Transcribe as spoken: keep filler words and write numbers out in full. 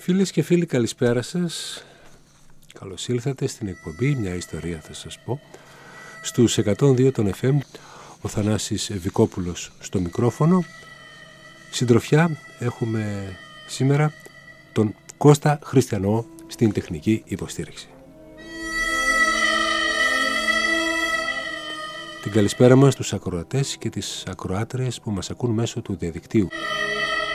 Φίλες και φίλοι, καλησπέρα σας. Καλώς ήλθατε στην εκπομπή «Μια ιστορία θα σας πω». Στους εκατόν δύο των εφ εμ, ο Θανάσης Βικόπουλος στο μικρόφωνο. Συντροφιά έχουμε σήμερα τον Κώστα Χριστιανό στην τεχνική υποστήριξη. Την καλησπέρα μας στους ακροατές και τις ακροάτριες που μας ακούν μέσω του διαδικτύου.